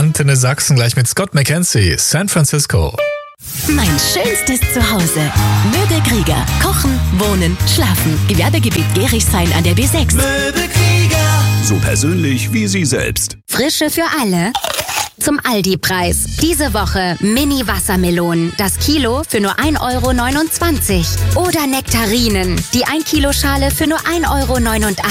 Antenne Sachsen gleich mit Scott McKenzie, San Francisco. Mein schönstes Zuhause. Möbelkrieger. Kochen, wohnen, schlafen. Gewerbegebiet Gerichshain an der B6. Möbelkrieger. So persönlich wie Sie selbst. Frische für alle. Zum Aldi-Preis. Diese Woche Mini-Wassermelonen. Das Kilo für nur 1,29 € Oder Nektarinen. Die 1 Kilo Schale für nur 1,89 €.